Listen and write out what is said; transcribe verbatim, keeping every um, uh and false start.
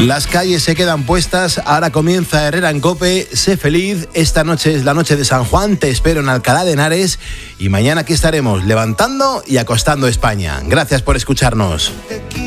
Las calles se quedan puestas, ahora comienza Herrera en COPE, sé feliz, esta noche es la noche de San Juan, te espero en Alcalá de Henares y mañana aquí estaremos levantando y acostando España. Gracias por escucharnos.